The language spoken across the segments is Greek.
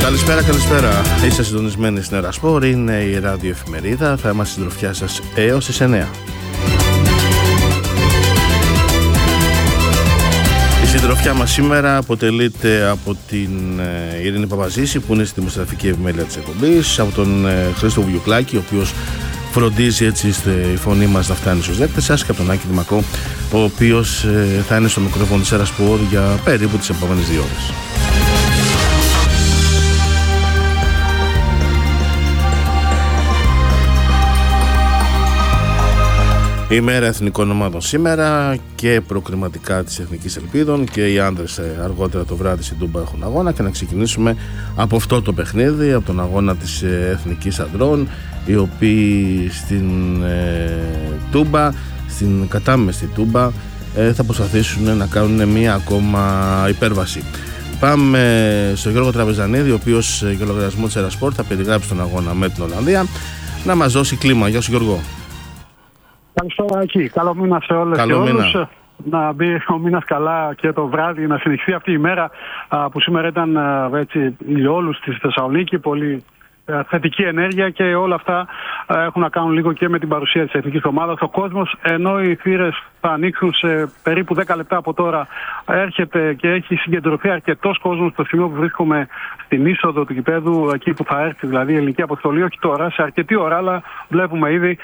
Καλησπέρα. Είστε συντονισμένοι στην Ερασπόρ, είναι η ραδιοεφημερίδα. Θα είμαστε στην τροφιά σας έως τις 9. Η συντροφιά μας σήμερα αποτελείται από την Ειρήνη Παπαζήση, που είναι στη δημοσιογραφική επιμέλεια της εκπομπής, από τον Χρήστο Βουγιουκλάκη, ο οποίος φροντίζει έτσι η φωνή μας να φτάνει στους δέκτες σας, και από τον Άκη Δημακό, ο οποίος θα είναι στο μικρόφωνο της Ερασπόρ για περίπου τις επόμενες 2 ώρες. Η μέρα εθνικών ομάδων σήμερα και προκριματικά της Εθνικής Ελπίδων, και οι άνδρες αργότερα το βράδυ στην Τούμπα έχουν αγώνα. Και να ξεκινήσουμε από αυτό το παιχνίδι, από τον αγώνα της Εθνικής Ανδρών, οι οποίοι στην Τούμπα, στην κατάμεστη Τούμπα, θα προσπαθήσουν να κάνουν μία ακόμα υπέρβαση. Πάμε στον Γιώργο Τραπεζανίδη, ο οποίος για λογαριασμό της Ερασπόρ θα περιγράψει τον αγώνα με την Ολλανδία, να μας δώσει κλίμα. Γεια σου, Γιώργο. Καλησπέρα εκεί. Καλό μήνα σε όλες και όλους. Να μπει ο μήνας καλά και το βράδυ, να συνεχιστεί αυτή η μέρα που σήμερα ήταν έτσι ηλιόλους στη Θεσσαλονίκη, πολύ θετική ενέργεια, και όλα αυτά έχουν να κάνουν λίγο και με την παρουσία της εθνικής ομάδας. Ο κόσμος, ενώ οι θύρες θα ανοίξουν σε περίπου 10 λεπτά από τώρα, έρχεται και έχει συγκεντρωθεί αρκετός κόσμος στο σημείο που βρίσκομαι στην είσοδο του γηπέδου, εκεί που θα έρθει δηλαδή η ελληνική αποστολή, όχι τώρα, σε αρκετή ώρα, αλλά βλέπουμε ήδη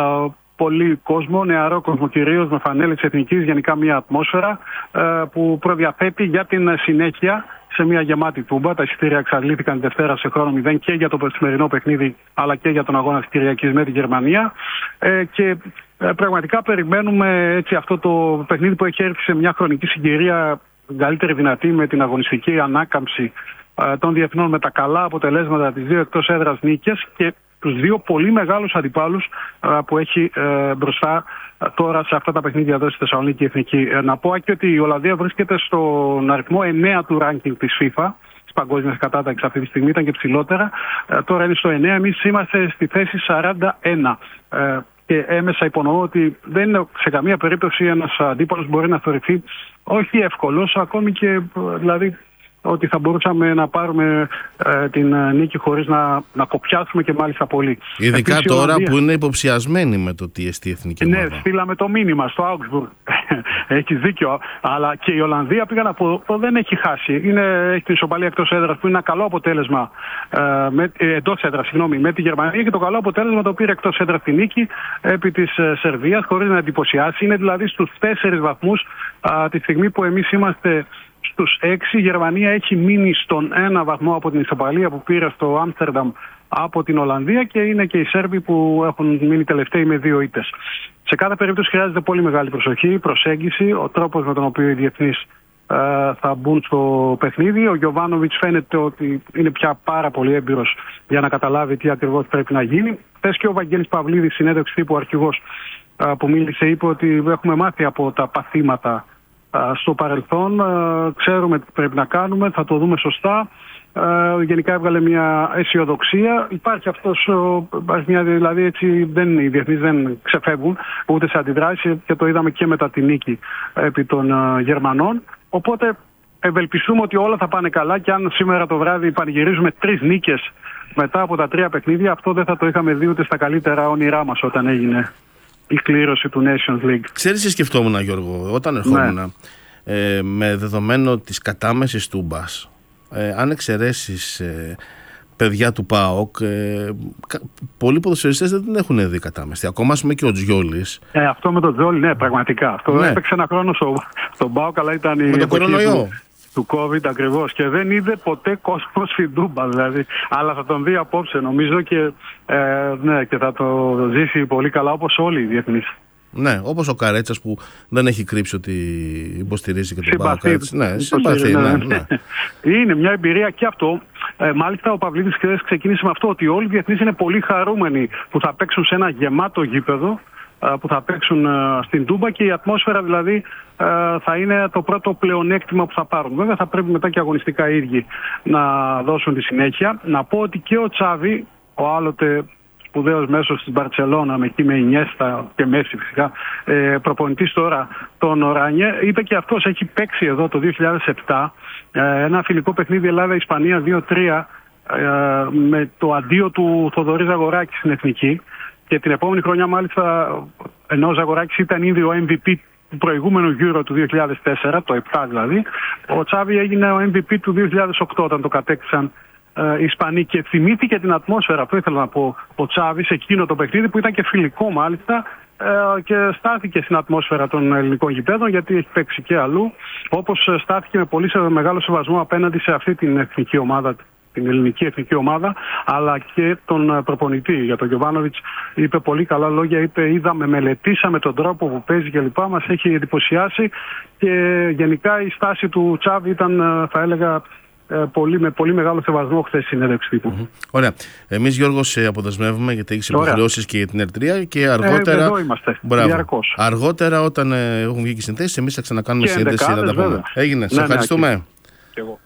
πολύ κόσμο, νεαρό κόσμο κυρίως, με φανέλη της Εθνικής, γενικά μια ατμόσφαιρα που προδιαθέτει για την συνέχεια σε μια γεμάτη Τούμπα. Τα εισιτήρια εξαντλήθηκαν τη Δευτέρα σε χρόνο 0 και για το σημερινό παιχνίδι, αλλά και για τον αγώνα της Κυριακής με τη Γερμανία. Και πραγματικά περιμένουμε έτσι αυτό το παιχνίδι που έχει έρθει σε μια χρονική συγκυρία καλύτερη δυνατή, με την αγωνιστική ανάκαμψη των διεθνών, με τα καλά αποτελέσματα, τις 2 εκτός έδρας νίκες και τους 2 πολύ μεγάλους αντιπάλους που έχει μπροστά τώρα σε αυτά τα παιχνίδια εδώ στη Θεσσαλονίκη Εθνική. Να πω και ότι η Ολλανδία βρίσκεται στον αριθμό 9 του ranking της FIFA, της παγκόσμιας κατάταξης αυτή τη στιγμή, ήταν και ψηλότερα. Τώρα είναι στο 9, εμείς είμαστε στη θέση 41. Και έμεσα υπονοώ ότι δεν είναι σε καμία περίπτωση ένας αντίπαλος μπορεί να θεωρηθεί όχι εύκολος, ακόμη και δηλαδή ότι θα μπορούσαμε να πάρουμε την νίκη χωρίς να κοπιάσουμε, και μάλιστα πολύ. Ειδικά επίσης, τώρα Ολλανδία, που είναι υποψιασμένοι με το τι εστί εθνική ομάδα. Ναι, στείλαμε το μήνυμα στο Augsburg. Έχεις δίκιο. Αλλά και η Ολλανδία, πήγα να πω, δεν έχει χάσει. Έχει την ισοπαλία εκτός έδρας, που είναι ένα καλό αποτέλεσμα εντός έδρας, με τη Γερμανία, και το καλό αποτέλεσμα το πήρε εκτός έδρας τη νίκη επί της Σερβίας, χωρίς να εντυπωσιάσει. Είναι δηλαδή στους 4 βαθμούς τη στιγμή που εμείς είμαστε στους 6. Η Γερμανία έχει μείνει στον 1 βαθμό από την ισοπαλία που πήρε στο Άμστερνταμ από την Ολλανδία, και είναι και οι Σέρβοι που έχουν μείνει τελευταίοι με 2 ήττες. Σε κάθε περίπτωση χρειάζεται πολύ μεγάλη προσοχή, προσέγγιση, ο τρόπος με τον οποίο οι διεθνείς θα μπουν στο παιχνίδι. Ο Γιοβάνοβιτς φαίνεται ότι είναι πια πάρα πολύ έμπειρος για να καταλάβει τι ακριβώς πρέπει να γίνει. Χθες και ο Βαγγέλης Παυλίδης, συνέντευξη τύπου αρχηγός, που μίλησε, είπε ότι έχουμε μάθει από τα παθήματα στο παρελθόν, ξέρουμε τι πρέπει να κάνουμε, θα το δούμε σωστά. Γενικά έβγαλε μια αισιοδοξία. Υπάρχει δηλαδή έτσι, οι διεθνείς δεν ξεφεύγουν ούτε σε αντιδράσεις, και το είδαμε και μετά τη νίκη επί των Γερμανών. Οπότε ευελπιστούμε ότι όλα θα πάνε καλά, και αν σήμερα το βράδυ πανηγυρίζουμε 3 νίκες μετά από τα 3 παιχνίδια, αυτό δεν θα το είχαμε δει ούτε στα καλύτερα όνειρά μας όταν έγινε η κλήρωση του Nations League. Ξέρεις τι σκεφτόμουν, Γιώργο, όταν ερχόμουν, με δεδομένο της κατάμεσης Τούμπας, αν εξαιρέσεις παιδιά του ΠΑΟΚ, πολλοί ποδοσφαιριστές δεν την έχουν δει κατάμεστη. Ακόμα ας πούμε και ο Τζιόλης. Αυτό με τον Τζιόλη, ναι, πραγματικά. Αυτό έπαιξε ένα χρόνο στον ΠΑΟΚ, αλλά ήταν με το κορονοϊό του COVID ακριβώς, και δεν είδε ποτέ κόσμο στην Τούμπα δηλαδή. Αλλά θα τον δει απόψε νομίζω, και θα το ζήσει πολύ καλά, όπως όλοι οι διεθνείς. Ναι, όπως ο Καρέτσας που δεν έχει κρύψει ότι υποστηρίζει και τον ΠΑΟΚ. Ναι, συμπαθεί. Είναι μια εμπειρία και αυτό. Μάλιστα ο Παυλίδης ξεκίνησε με αυτό, ότι όλοι οι διεθνείς είναι πολύ χαρούμενοι που θα παίξουν σε ένα γεμάτο γήπεδο, που θα παίξουν στην Τούμπα, και η ατμόσφαιρα δηλαδή θα είναι το πρώτο πλεονέκτημα που θα πάρουν. Βέβαια θα πρέπει μετά και αγωνιστικά οι ίδιοι να δώσουν τη συνέχεια. Να πω ότι και ο Τσάβη, ο άλλοτε σπουδαίος μέσος της Μπαρτσελώνα, με εκεί με Ινιέστα και Μέση φυσικά, προπονητής τώρα τον Οράνιε, είπε και αυτός, έχει παίξει εδώ το 2007 ένα φιλικό παιχνίδι Ελλάδα-Ισπανία 2-3 με το αντίο του Θοδωρή Ζαγοράκη στην Εθνική. Και την επόμενη χρονιά, μάλιστα, ενώ ο Ζαγοράκης ήταν ήδη ο MVP του προηγούμενου Euro του 2004, το 7 δηλαδή, ο Τσάβι έγινε ο MVP του 2008 όταν το κατέκτησαν οι Ισπανοί. Και θυμήθηκε την ατμόσφαιρα, αυτό ήθελα να πω, ο Τσάβι σε εκείνο το παιχνίδι που ήταν και φιλικό μάλιστα, και στάθηκε στην ατμόσφαιρα των ελληνικών γηπέδων, γιατί έχει παίξει και αλλού, όπως στάθηκε με πολύ μεγάλο σεβασμό απέναντι σε αυτή την εθνική ομάδα, την ελληνική εθνική ομάδα, αλλά και τον προπονητή. Για τον Γιοβάνοβιτς είπε πολύ καλά λόγια, είπε μελετήσαμε τον τρόπο που παίζει κλπ. Μας έχει εντυπωσιάσει και γενικά η στάση του Τσάβη ήταν, θα έλεγα, με πολύ μεγάλο σεβασμό χθες στη συνέντευξη τύπου. Ωραία. Εμείς, Γιώργο, σε αποδεσμεύουμε γιατί έχεις υποχρεώσεις και για την Ερτρία και αργότερα. Εδώ είμαστε. Διαρκώς. Αργότερα, όταν έχουν βγει και συνθέσεις, εμείς θα ξανακάνουμε σύνδεση να τα πούμε. Έγινε. Σε ευχαριστούμε. Και εγώ.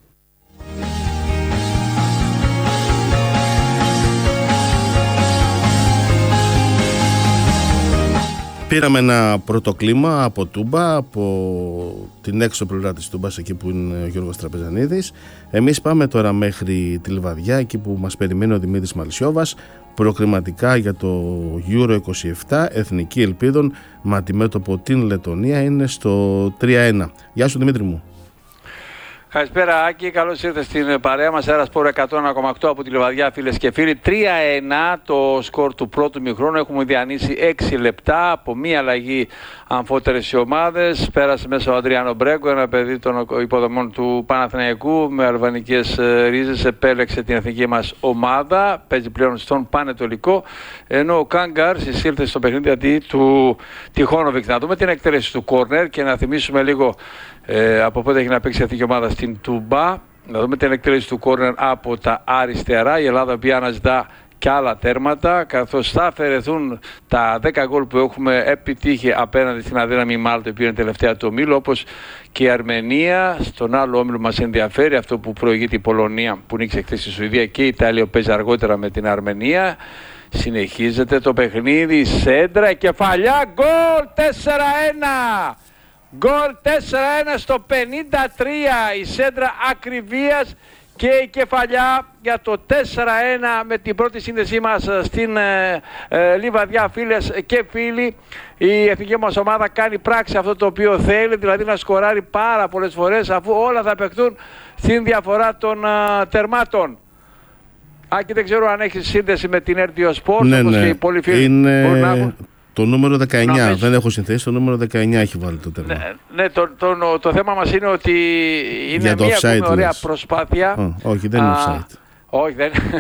Πήραμε ένα πρώτο κλίμα από Τούμπα, από την έξω πλευρά της Τούμπας, εκεί που είναι ο Γιώργος Τραπεζανίδης. Εμείς πάμε τώρα μέχρι τη Λιβαδιά, εκεί που μας περιμένει ο Δημήτρης Μαλσιόβας, προκριματικά για το Euro 27, Εθνική Ελπίδων, με αντιμέτωπο την Λετωνία, είναι στο 3-1. Γεια σου, Δημήτρη μου. Καλησπέρα, Άκη. Καλώς ήρθες στην παρέα μας. Αέρα Σπορ 101,8 από τη Λιβαδιά, φίλες και φίλοι. 3-1 το σκορ του πρώτου μηχρόνου. Έχουμε διανύσει 6 λεπτά από μία αλλαγή αμφότερες οι ομάδες. Πέρασε μέσα ο Αντριάνο Μπρέγκο, ένα παιδί των υποδομών του Παναθηναϊκού με αλβανικές ρίζες. Επέλεξε την εθνική μας ομάδα. Παίζει πλέον στον Πανετολικό. Ενώ ο Κάγκαρ εισήλθε στο παιχνίδι αντί του Τιχόνοβιτς. Να δούμε την εκτέλεση του κόρνερ και να θυμίσουμε λίγο από πότε έχει να παίξει η εθνική ομάδα στην Τούμπα. Να δούμε την εκτέλεση του κόρνερ από τα αριστερά. Η Ελλάδα πια αναζητά και άλλα τέρματα, καθώς θα αφαιρεθούν τα 10 γκολ που έχουμε επιτύχει απέναντι στην αδύναμη Μάλτα, που είναι τελευταία του ομίλου, όπως και η Αρμενία. Στον άλλο όμιλο μας ενδιαφέρει αυτό που προηγείται η Πολωνία, που νίκησε χθες στη Σουηδία, και η Ιταλία που παίζει αργότερα με την Αρμενία. Συνεχίζεται το παιχνίδι, σέντρα, κεφαλιά, γκολ 4-1! Γκολ 4-1 στο 53, η σέντρα ακριβίας και η κεφαλιά για το 4-1 με την πρώτη σύνδεσή μας στην Λιβαδιά, φίλες και φίλοι. Η εθνική μας ομάδα κάνει πράξη αυτό το οποίο θέλει, δηλαδή να σκοράρει πάρα πολλές φορές, αφού όλα θα παιχτούν στην διαφορά των τερμάτων. Άκη, δεν ξέρω αν έχει σύνδεση με την Ερτρία Σπορ, όπως και οι πολλοί φίλοι μπορούν να έχουν. Το νούμερο 19, δεν έχω συνθέσει, το νούμερο 19 έχει βάλει το τέρμα. Ναι, το θέμα μας είναι ότι είναι μια ακόμα ωραία προσπάθεια. Όχι, δεν είναι offside. Όχι,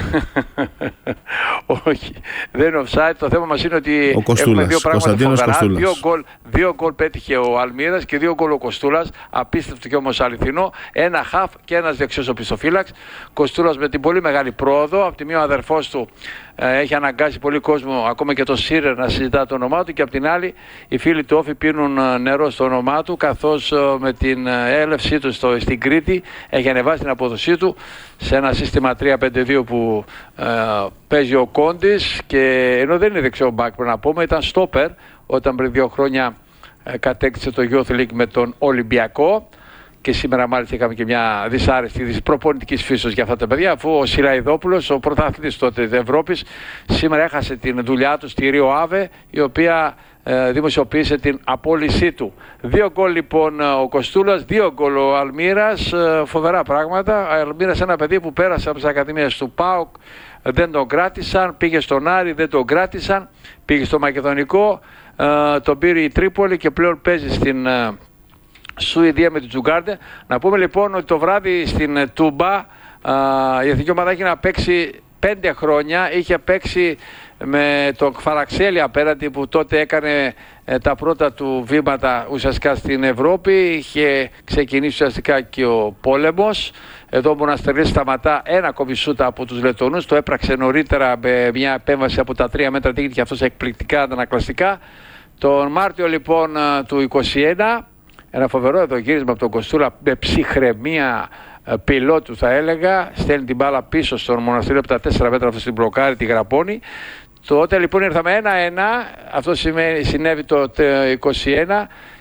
δεν είναι offside. Το θέμα μας είναι ότι έχουμε δύο πράγματα φοβερά. Δύο γκολ πέτυχε ο Αλμύρας και 2 γκολ ο Κοστούλας. Απίστευτο και όμως αληθινό. Ένα χαφ και ένας δεξιός οπισθοφύλαξ. Κοστούλας με την πολύ μεγάλη πρόοδο. Από τη μία ο αδερφός του έχει αναγκάσει πολύ κόσμο, ακόμα και το Σίρερ, να συζητά το όνομά του, και από την άλλη οι φίλοι του Όφη πίνουν νερό στο όνομά του, καθώς με την έλευσή του στην Κρήτη έχει ανεβάσει την απόδοσή του σε ένα σύστημα 3-5-2 που παίζει ο Κόντης, και ενώ δεν είναι δεξιό μπακ, πρέπει να πούμε, ήταν στόπερ όταν πριν 2 χρόνια κατέκτησε το Youth League με τον Ολυμπιακό. Και σήμερα μάλιστα είχαμε και μια δυσάρεστη προπονητικής φύσεως για αυτά τα παιδιά, αφού ο Σιραϊδόπουλος, ο πρωταθλητής τότε της Ευρώπης, σήμερα έχασε την δουλειά του στη Ρίο Άβε, η οποία δημοσιοποίησε την απόλυσή του. 2 γκολ λοιπόν ο Κοστούλας, 2 γκολ ο Αλμύρας, φοβερά πράγματα. Ο Αλμύρας, ένα παιδί που πέρασε από τις ακαδημίες του ΠΑΟΚ, δεν τον κράτησαν, πήγε στον Άρη, δεν τον κράτησαν, πήγε στο Μακεδονικό, τον πήρε η Τρίπολη και πλέον παίζει στην Σουηδία με την Τζουγκάρντε. Να πούμε λοιπόν ότι το βράδυ στην Τούμπα η εθνική ομάδα έχει να παίξει 5 χρόνια. Είχε παίξει με τον Κφαραξέλη απέναντι, που τότε έκανε τα πρώτα του βήματα ουσιαστικά στην Ευρώπη. Είχε ξεκινήσει ουσιαστικά και ο πόλεμος. Εδώ ο Μοναστερής σταματά ένα ακόμη σούτα από τους Λετωνούς. Το έπραξε νωρίτερα με μια επέμβαση από τα 3 μέτρα, τύχη και αυτός εκπληκτικά αντανακλαστικά. Τον Μάρτιο λοιπόν του 21, ένα φοβερό εδώ γύρισμα από τον Κοστούλα με ψυχραιμία πιλότου, θα έλεγα. Στέλνει την μπάλα πίσω στον Μοναστήριο από τα 4 μέτρα, αυτό στην μπλοκάρει, τη γραπώνει. Τότε λοιπόν ήρθαμε 1-1, αυτό συνέβη το 21,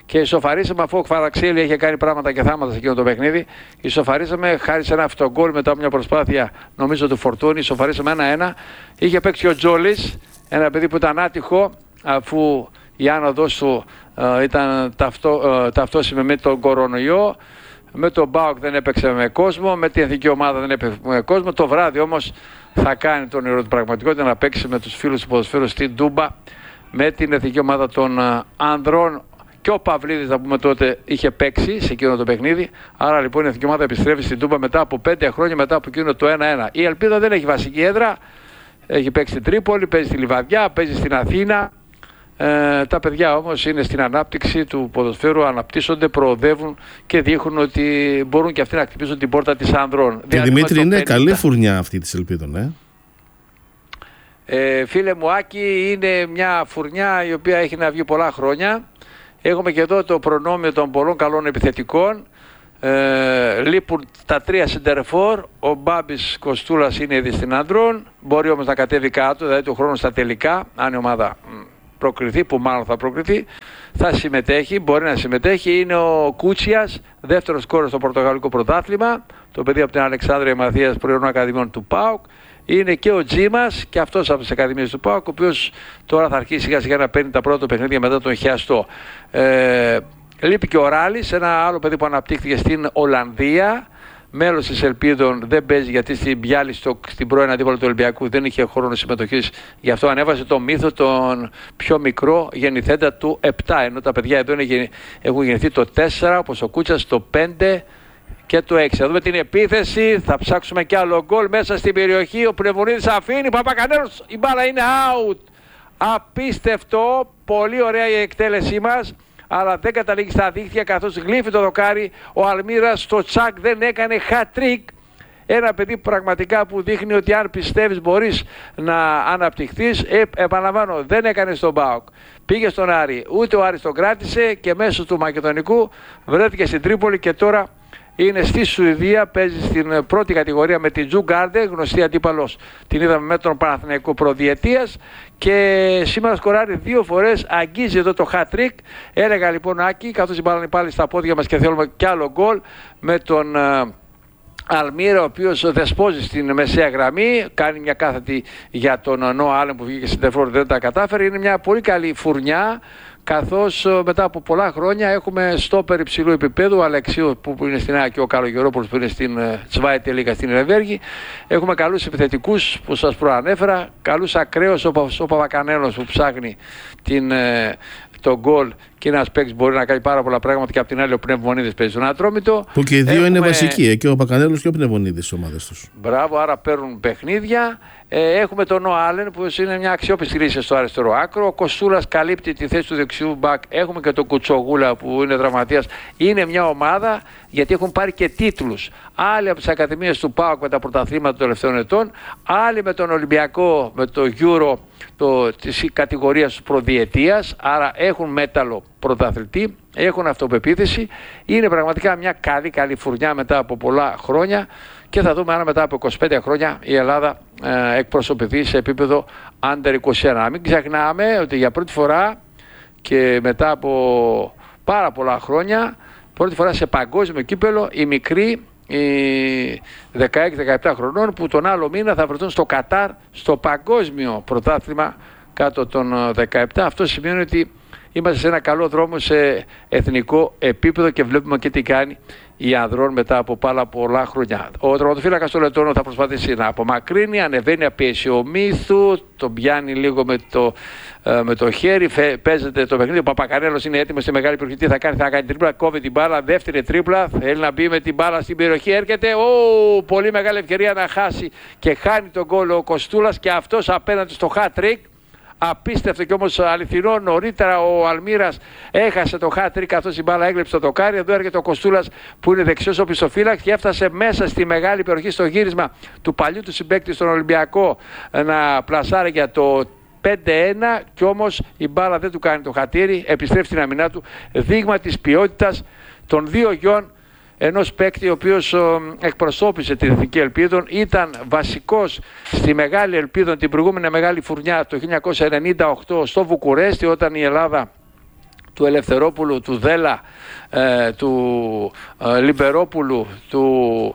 και ισοφαρίσαμε, αφού ο Κβαρατσχέλια είχε κάνει πράγματα και θάματα σε εκείνο το παιχνίδι. Ισοφαρίσαμε χάρη σε ένα αυτογκόλ μετά από μια προσπάθεια, νομίζω, του Φορτούνη. Ισοφαρίσαμε 1-1. Είχε παίξει ο Τζόλης, ένα παιδί που ήταν άτυχο, αφού η άνοδος του ήταν ταυτόσιμη με τον κορονοϊό. Με τον ΠΑΟΚ δεν έπαιξε με κόσμο, με την εθνική ομάδα δεν έπαιξε με κόσμο. Το βράδυ όμως θα κάνει τον όνειρο του πραγματικότητα να παίξει με τους φίλους του ποδοσφαίρου στην Τούμπα με την εθνική ομάδα των ανδρών. Και ο Παυλίδης, να πούμε, τότε είχε παίξει σε εκείνο το παιχνίδι. Άρα λοιπόν η εθνική ομάδα επιστρέφει στην Τούμπα μετά από 5 χρόνια μετά από εκείνο το 1-1. Η Ελπίδα δεν έχει βασική έδρα. Έχει παίξει στην Τρίπολη, παίζει στη Λιβαδιά, παίζει στην Αθήνα. Τα παιδιά όμως είναι στην ανάπτυξη του ποδοσφαίρου, αναπτύσσονται, προοδεύουν και δείχνουν ότι μπορούν και αυτοί να χτυπήσουν την πόρτα της ανδρών. Και Δημήτρη, είναι καλή φουρνιά αυτή της Ελπίδων, Φίλε μου Άκη, είναι μια φουρνιά η οποία έχει να βγει πολλά χρόνια. Έχουμε και εδώ το προνόμιο των πολλών καλών επιθετικών. Λείπουν τα 3 σεντερφόρ. Ο Μπάμπης Κοστούλας είναι ήδη στην ανδρών. Μπορεί όμως να κατέβει κάτω, δηλαδή το χρόνο στα τελικά, αν η ομάδα προκριθεί, που μάλλον θα προκριθεί, θα συμμετέχει, μπορεί να συμμετέχει. Είναι ο Κούτσιας, δεύτερος σκόρερ στο Πορτογαλικό πρωτάθλημα, το παιδί από την Αλεξάνδρεια Μαθίας Προϊόντων Ακαδημιών του ΠΑΟΚ. Είναι και ο Τζίμας, και αυτός από τις Ακαδημίες του ΠΑΟΚ, ο οποίος τώρα θα αρχίσει σιγά σιγά να παίρνει τα πρώτα παιχνίδια μετά τον χιαστό. Λείπει και ο Ράλης, ένα άλλο παιδί που αναπτύχθηκε στην Ολλανδία. Μέλος της Ελπίδων, δεν παίζει γιατί στην Μπιάλιστοκ, στην πρώην αντίπαλο του Ολυμπιακού, δεν είχε χρόνο συμμετοχής. Γι' αυτό ανέβασε το Μύθο, τον πιο μικρό γεννηθέντα του 7. Ενώ τα παιδιά εδώ έχουν γεννηθεί το 4, όπως ο Κούτσας το 5 και το 6. Θα δούμε την επίθεση, θα ψάξουμε και άλλο γκολ μέσα στην περιοχή. Ο Πνευμονίδης αφήνει, Παπακανέλος, η μπάλα είναι out. Απίστευτο, πολύ ωραία η εκτέλεσή μας, αλλά δεν καταλήγει στα δίχτυα καθώς γλύφει το δοκάρι. Ο Αλμύρας στο τσακ δεν έκανε hat-trick. Ένα παιδί πραγματικά που δείχνει ότι αν πιστεύεις μπορείς να αναπτυχθείς. Επαναλαμβάνω, δεν έκανε στον ΠΑΟΚ. Πήγε στον Άρη, ούτε ο Άρης τον κράτησε και μέσω του Μακεδονικού βρέθηκε στην Τρίπολη και τώρα είναι στη Σουηδία, παίζει στην πρώτη κατηγορία με την Τζουγκάρντε, γνωστή αντίπαλος, την είδαμε με τον Παναθηναϊκό προδιετίας, και σήμερα σκοράρει 2 φορές, αγγίζει εδώ το hat-trick. Έλεγα λοιπόν Άκη, καθώς η μπάλα είναι πάλι στα πόδια μας και θέλουμε κι άλλο γκολ, με τον Αλμύρα, ο οποίος δεσπόζει στην μεσαία γραμμή, κάνει μια κάθετη για τον Νόα Άλεν που βγήκε στην τεφόρ, δεν τα κατάφερε. Είναι μια πολύ καλή φουρνιά, καθώς μετά από πολλά χρόνια έχουμε στόπερ υψηλού επίπεδου, ο Αλεξίου που είναι στην ΑΕΚ και ο Καλογερόπουλος που είναι στην Zweite Liga στην Ερεβέργη. Έχουμε καλούς επιθετικούς που σας προανέφερα, καλούς ακραίους όπως ο Παπακανέλος που ψάχνει το γκολ, και ένας παίκτης μπορεί να κάνει πάρα πολλά πράγματα, και από την άλλη ο Πνευμονίδης παίζει στον Ατρόμητο. Που και οι δύο είναι βασικοί, και ο Παπακανέλος και ο Πνευμονίδης στις ομάδες τους. Μπράβο, άρα παίρνουν παιχνίδια. Έχουμε τον Νόα Άλεν που είναι μια αξιόπιστη λύση στο αριστερό άκρο. Ο Κοστούλας καλύπτει τη θέση του δεξιού μπακ. Έχουμε και τον Κουτσογούλα που είναι δραματίας. Είναι μια ομάδα γιατί έχουν πάρει και τίτλους. Άλλοι από τις ακαδημίες του ΠΑΟΚ με τα πρωταθλήματα των τελευταίων ετών, άλλοι με τον Ολυμπιακό με το Euro της κατηγορίας του προδιετίας. Άρα έχουν μέταλλο πρωταθλητή, έχουν αυτοπεποίθηση. Είναι πραγματικά μια καλή φουρνιά μετά από πολλά χρόνια. Και θα δούμε αν μετά από 25 χρόνια η Ελλάδα εκπροσωπηθεί σε επίπεδο Under 21. Να μην ξεχνάμε ότι για πρώτη φορά και μετά από πάρα πολλά χρόνια, πρώτη φορά σε παγκόσμιο κύπελο, οι μικροί, οι 16-17 χρονών, που τον άλλο μήνα θα βρεθούν στο Κατάρ, στο παγκόσμιο πρωτάθλημα κάτω των 17. Αυτό σημαίνει ότι είμαστε σε ένα καλό δρόμο σε εθνικό επίπεδο και βλέπουμε και τι κάνει η ανδρών μετά από πάρα πολλά χρόνια. Ο τερματοφύλακας του Λετώνου θα προσπαθήσει να απομακρύνει, ανεβαίνει απίεση ο Μύθου, τον πιάνει λίγο με το χέρι, παίζεται το παιχνίδι. Ο Παπακανέλος είναι έτοιμος στη μεγάλη περιοχή. Τι θα κάνει, θα κάνει τρίπλα, κόβει την μπάλα, δεύτερη τρίπλα, θέλει να μπει με την μπάλα στην περιοχή, έρχεται, πολύ μεγάλη ευκαιρία να χάσει και χάνει τον γκολ ο Κοστούλας, και αυτός απέναντι στο hat-trick. Απίστευτο και όμως αληθινό. Νωρίτερα ο Αλμύρας έχασε το hat-trick καθώς η μπάλα έγλεψε το δοκάρι. Εδώ έρχεται ο Κοστούλας που είναι δεξιός οπισθοφύλακας και έφτασε μέσα στη μεγάλη περιοχή στο γύρισμα του παλιού του συμπαίκτη στον Ολυμπιακό να πλασάρει για το 5-1, και όμως η μπάλα δεν του κάνει το χατήρι, επιστρέφει στην αμυνά του. Δείγμα της ποιότητας των δύο γιών ενός παίκτη ο οποίος εκπροσώπησε την Εθνική Ελπίδων, ήταν βασικός στη Μεγάλη Ελπίδων την προηγούμενη μεγάλη φουρνιά το 1998 στο Βουκουρέστι, όταν η Ελλάδα του Ελευθερόπουλου, του Δέλα, του Λιμπερόπουλου, του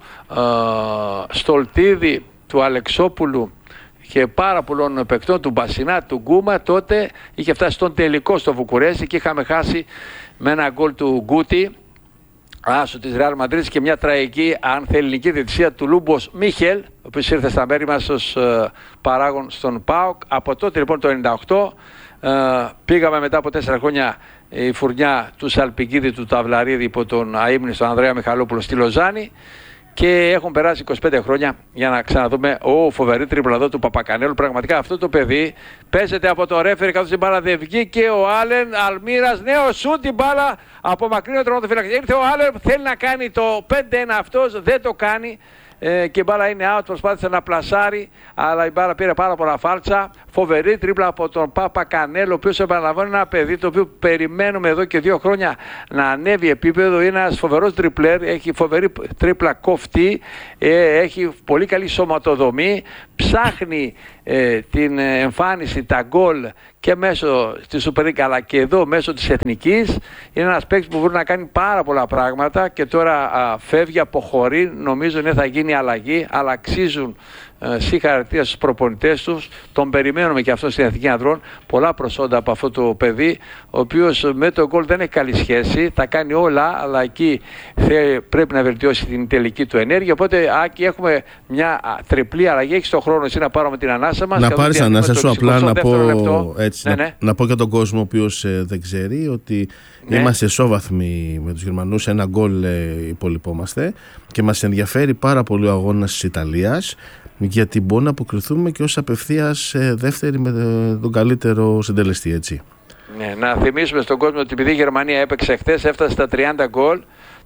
Στολτίδη, του Αλεξόπουλου και πάρα πολλών παικτών, του Μπασινά, του Γκούμα, τότε είχε φτάσει στον τελικό στο Βουκουρέστι και είχαμε χάσει με ένα γκολ του Γκούτι, άσο της Ρεάλ Μαντρίτης, και μια τραγική, αν θέλει, ελληνική διαιτησία του Λούμπος Μίχελ, ο οποίος ήρθε στα μέρη μας ως παράγον στον ΠΑΟΚ. Από τότε λοιπόν το 1998 πήγαμε μετά από 4 χρόνια η φουρνιά του Σαλπικίδη, του Ταυλαρίδη υπό τον αείμνηστο Ανδρέα Μιχαλόπουλο στη Λοζάνη, και έχουν περάσει 25 χρόνια για να ξαναδούμε φοβερή τρίπλα εδώ του Παπακανέλου. Πραγματικά αυτό το παιδί παίζεται από το ρέφερι καθώς η μπάλα δεν βγήκε. Ο Άλεν Αλμύρας, νέο σούτ, την μπάλα από μακρινό τερματοφύλακα. Ήρθε ο Άλεν, θέλει να κάνει το 5-1 αυτός, δεν το κάνει. Και η μπάλα είναι out, προσπάθησε να πλασάρει, αλλά η μπάλα πήρε πάρα πολλά φάλτσα. Φοβερή τρίπλα από τον Παπακανέλο, ο οποίος, επαναλαμβάνει, ένα παιδί το οποίο περιμένουμε εδώ και 2 χρόνια να ανέβει επίπεδο. Είναι ένας φοβερός τριπλέρ, έχει φοβερή τρίπλα κοφτή, έχει πολύ καλή σωματοδομή, ψάχνει την εμφάνιση, τα γκολ και μέσω της Super League αλλά και εδώ μέσω της Εθνικής. Είναι ένας παίκτης που μπορεί να κάνει πάρα πολλά πράγματα και τώρα φεύγει, αποχωρεί. Νομίζω ναι, θα γίνει αλλαγή, αλλά αξίζουν συγχαρητήρια στους προπονητές τους. Τον περιμένουμε και αυτό στην Εθνική Ανδρών. Πολλά προσόντα από αυτό το παιδί, ο οποίος με το γκολ δεν έχει καλή σχέση. Τα κάνει όλα, αλλά εκεί πρέπει να βελτιώσει την τελική του ενέργεια. Οπότε, Άκη, έχουμε μια τριπλή αλλαγή. Έχεις τον χρόνο εσύ να πάρουμε την ανάσα μας. Να πάρεις ανάσα σου, απλά να πω, έτσι, ναι. Να πω για τον κόσμο ο οποίος δεν ξέρει ότι είμαστε ισόβαθμοι με τους Γερμανούς. Ένα γκολ υπολοιπόμαστε και μας ενδιαφέρει πάρα πολύ ο αγώνας της Ιταλίας, γιατί μπορούμε να αποκριθούμε και ως απευθείας δεύτερη με τον καλύτερο συντελεστή, έτσι. Ναι, να θυμίσουμε στον κόσμο ότι επειδή η Γερμανία έπαιξε χθες, έφτασε στα 30 γκολ,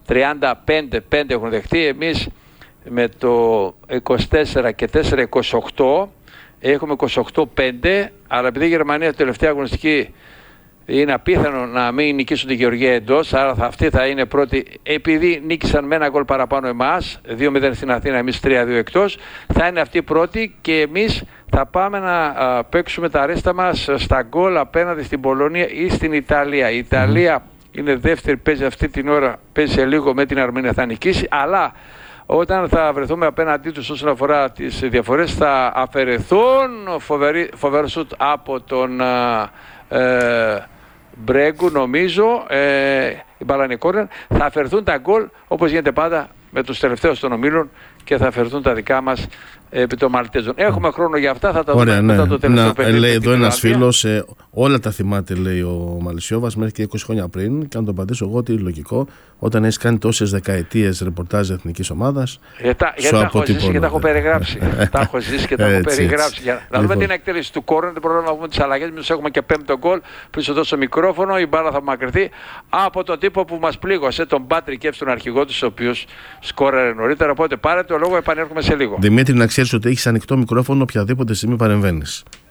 35 έχουν δεχτεί. Εμείς με το 24 και 4, 28, έχουμε 28-5, αλλά επειδή η Γερμανία τελευταία αγωνιστική είναι απίθανο να μην νικήσουν τη Γεωργία εντός, άρα αυτοί θα είναι πρώτοι. Επειδή νίκησαν με ένα γκολ παραπάνω εμάς, 2-0 στην Αθήνα, εμείς 3-2 εκτός, θα είναι αυτοί πρώτοι και εμείς θα πάμε να παίξουμε τα ρέστα μας στα γκολ απέναντι στην Πολωνία ή στην Ιταλία. Η Ιταλία είναι δεύτερη, παίζει αυτή την ώρα, παίζει σε λίγο με την Αρμενία, θα νικήσει, αλλά όταν θα βρεθούμε απέναντί τους όσον αφορά τις διαφορές, θα αφαιρεθούν φοβερό σουτ από τον Μπρέγκου, νομίζω, η μπάλα είναι κόρνερ. Θα αφαιρθούν τα γκολ όπως γίνεται πάντα με τους τελευταίους των ομίλων και θα αφαιρθούν τα δικά μας επί των Μαλτέζων. Έχουμε χρόνο για αυτά, θα τα δούμε μετά το τελευταίο παιχνίδι. Λέει εδώ ένας φίλος, όλα τα θυμάται, λέει ο Μαλισσιόβας, μέχρι και 20 χρόνια πριν, και αν το απαντήσω εγώ, ότι είναι λογικό, όταν έχεις κάνει τόσες δεκαετίες ρεπορτάζ εθνικής ομάδας. Γιατί τα έχω ζήσει και τα έχω περιγράψει. Τα έχω ζήσει και τα έχω περιγράψει. Να δούμε την εκτέλεση του κόρνερ, δεν προλάβουμε να πούμε τις αλλαγές. Μήπως έχουμε και 5ο γκολ. Πίσω δώσω μικρόφωνο, η μπάλα θα μακρυθεί από τον τύπο που μας πλήγωσε, τον Πάτρικ Εύς, τον αρχηγό του, ο οποίος σκόραρε νωρίτερα. Οπότε πάρε το λόγο, επανέρχομαι σε λίγο. Δημήτρη, να ξέρεις ότι έχεις ανοιχτό μικρόφωνο οποιαδήποτε στιγμή παρεμβαίνεις.